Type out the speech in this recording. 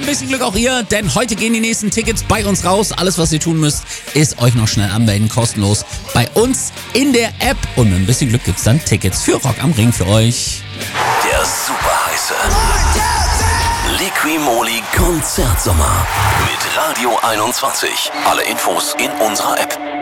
ein bisschen Glück auch ihr, denn heute gehen die nächsten Tickets bei uns raus. Alles, was ihr tun müsst, ist euch noch schnell anmelden, kostenlos bei uns in der App. Und mit ein bisschen Glück gibt's dann Tickets für Rock am Ring für euch. Der super heiße Liqui-Moly Konzertsommer mit Radio 21. Alle Infos in unserer App.